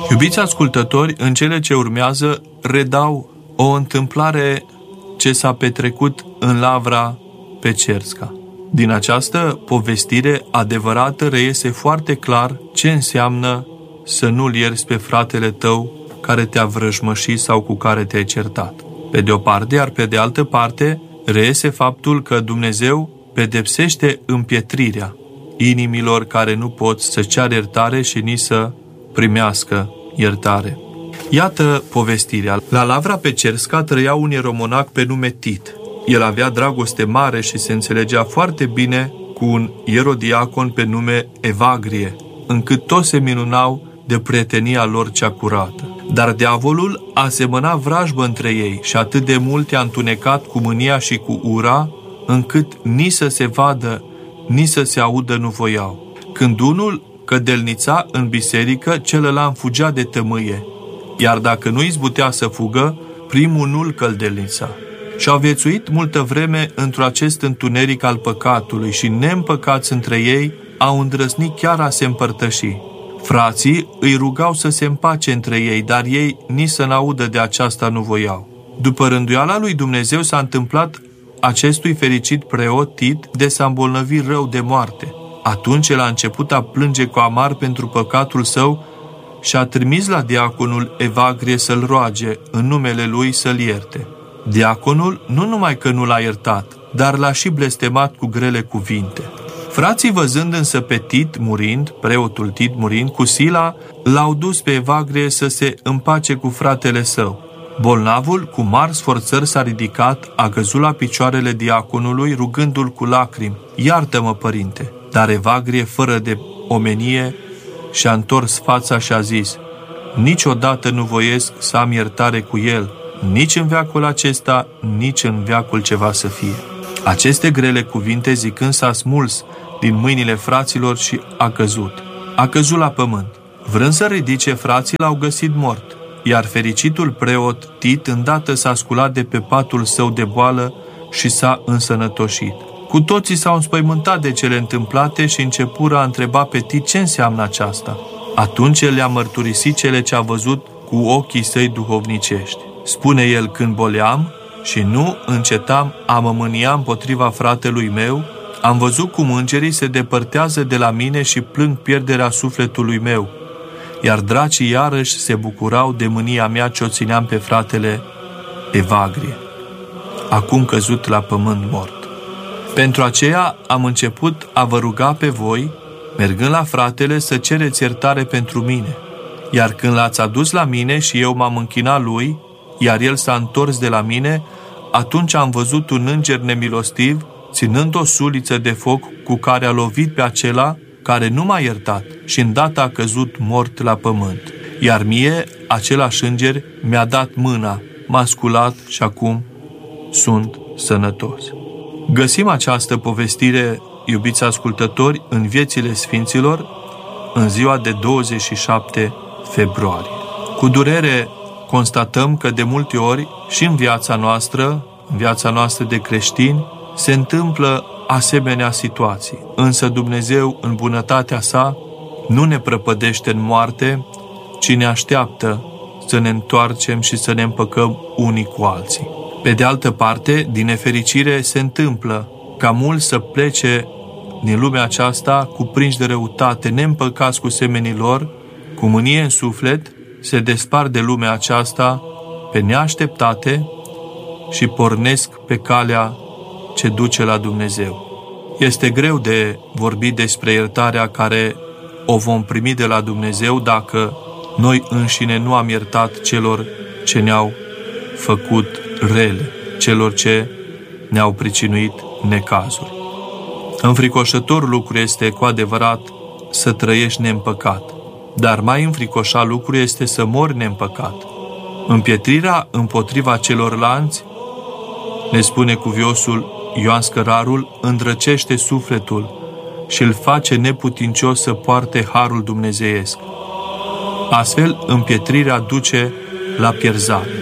Iubiți ascultători, în cele ce urmează redau o întâmplare ce s-a petrecut în Lavra Pecersca. Din această povestire adevărată reiese foarte clar ce înseamnă să nu-l ierți pe fratele tău care te-a vrăjmășit sau cu care te-ai certat. Pe de o parte, iar pe de altă parte, reiese faptul că Dumnezeu pedepsește împietrirea inimilor care nu pot să ceară iertare și nici să primească iertare. Iată povestirea. La Lavra Pecersca trăia un ieromonac pe nume Tit. El avea dragoste mare și se înțelegea foarte bine cu un ierodiacon pe nume Evagrie, încât toți se minunau de prietenia lor cea curată. Dar diavolul asemăna vrajbă între ei și atât de mult i-a întunecat cu mânia și cu ura, încât nici să se vadă, nici să se audă nu voiau. Când unul cădelnița în biserică, celălalt fugea de tămâie, iar dacă nu izbutea să fugă, primul nu-l cădelnița. Și-au viețuit multă vreme într-acest întuneric al păcatului și neîmpăcați între ei au îndrăznit chiar a se împărtăși. Frații îi rugau să se împace între ei, dar ei nici să n-audă de aceasta nu voiau. După rânduiala lui Dumnezeu s-a întâmplat acestui fericit preot Tit de s-a îmbolnăvit rău de moarte. Atunci el a început a plânge cu amar pentru păcatul său și a trimis la diaconul Evagrie să-l roage în numele lui să-l ierte. Diaconul nu numai că nu l-a iertat, dar l-a și blestemat cu grele cuvinte. Frații, văzând însă pe Tit murind, preotul Tit murind, cu sila, l-au dus pe Evagrie să se împace cu fratele său. Bolnavul, cu mari sforțări s-a ridicat, a căzut la picioarele diaconului, rugându-l cu lacrimi: "Iartă-mă, părinte!" Dar Evagrie, fără de omenie, și-a întors fața și a zis: "Niciodată nu voiesc să am iertare cu el, nici în veacul acesta, nici în veacul ce va să fie." Aceste grele cuvinte zicând s-a smuls din mâinile fraților și a căzut. A căzut la pământ. Vrând să ridice, frații l-au găsit mort, iar fericitul preot Tit îndată s-a sculat de pe patul său de boală și s-a însănătoșit. Cu toții s-au înspăimântat de cele întâmplate și începură a întreba pe Tit ce înseamnă aceasta. Atunci el le-a mărturisit cele ce a văzut cu ochii săi duhovnicești. Spune el: "Când boleam și nu încetam a mă mânia împotriva fratelui meu, am văzut cum îngerii se depărtează de la mine și plâng pierderea sufletului meu, iar dracii iarăși se bucurau de mânia mea ce o țineam pe fratele Evagrie, acum căzut la pământ mort. Pentru aceea am început a vă ruga pe voi, mergând la fratele, să cereți iertare pentru mine. Iar când l-ați adus la mine și eu m-am închinat lui, iar el s-a întors de la mine, atunci am văzut un înger nemilostiv, ținând o suliță de foc cu care a lovit pe acela care nu m-a iertat și îndată a căzut mort la pământ. Iar mie, același înger mi-a dat mâna, m-a sculat și acum sunt sănătos." Găsim această povestire, iubiți ascultători, în Viețile Sfinților, în ziua de 27 februarie. Cu durere constatăm că de multe ori și în viața noastră de creștini, se întâmplă asemenea situații. Însă Dumnezeu, în bunătatea sa, nu ne prăpădește în moarte, ci ne așteaptă să ne întoarcem și să ne împăcăm unii cu alții. Pe de altă parte, din nefericire, se întâmplă ca mulți să plece din lumea aceasta cuprinși de răutate, neîmpăcați cu semenii lor, cu mânie în suflet, se despart de lumea aceasta pe neașteptate și pornesc pe calea ce duce la Dumnezeu. Este greu de vorbit despre iertarea care o vom primi de la Dumnezeu dacă noi înșine nu am iertat celor ce ne-au făcut rele, celor ce ne-au pricinuit necazuri. Înfricoșător lucru este cu adevărat să trăiești neîmpăcat, dar mai înfricoșat lucru este să mori neîmpăcat. Împietrirea împotriva celorlalți, ne spune cuviosul Ioan Scărarul, îndrăcește sufletul și îl face neputincios să poarte harul dumnezeiesc. Astfel, împietrirea duce la pierzare.